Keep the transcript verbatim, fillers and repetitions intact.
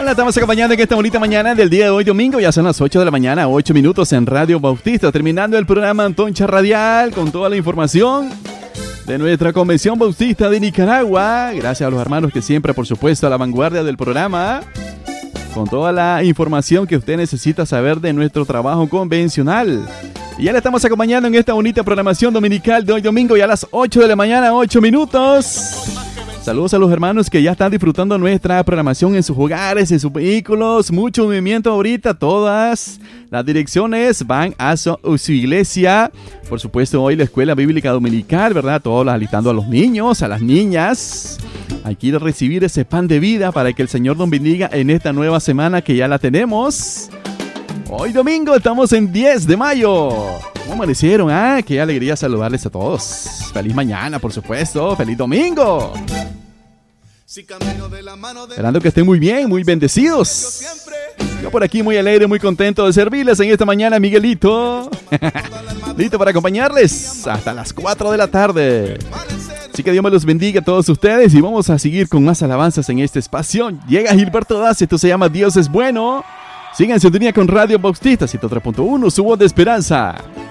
la estamos acompañando en esta bonita mañana del día de hoy, domingo. Ya son las ocho de la mañana, ocho minutos en Radio Bautista. Terminando el programa Antoncha Radial con toda la información de nuestra Convención Bautista de Nicaragua. Gracias a los hermanos que siempre, por supuesto, a la vanguardia del programa, con toda la información que usted necesita saber de nuestro trabajo convencional. Y ya le estamos acompañando en esta bonita programación dominical de hoy domingo, ya a las ocho de la mañana, ocho minutos. Saludos a los hermanos que ya están disfrutando nuestra programación en sus hogares, en sus vehículos. Mucho movimiento ahorita, todas las direcciones van a su, su iglesia. Por supuesto, hoy la Escuela Bíblica Dominical, ¿verdad? Todos alistando a los niños, a las niñas. Hay que ir a recibir ese pan de vida para que el Señor nos bendiga en esta nueva semana que ya la tenemos. Hoy domingo estamos en diez de mayo. ¿Cómo amanecieron? Ah, qué alegría saludarles a todos. Feliz mañana, por supuesto. Feliz domingo. Esperando que estén muy bien, muy bendecidos. Yo por aquí muy alegre, muy contento de servirles en esta mañana, Miguelito. Listo para acompañarles hasta las cuatro de la tarde. Así que Dios me los bendiga a todos ustedes y vamos a seguir con más alabanzas en este espacio. Llega Gilberto Das, esto se llama Dios es bueno. Sigan en sintonía con Radio Bautista ciento tres punto uno, su voz de esperanza.